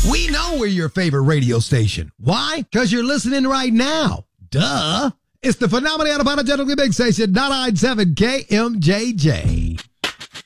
We know we're your favorite radio station. Why? Because you're listening right now. Duh. It's the phenomenally unapologetically big station, 997 KMJJ.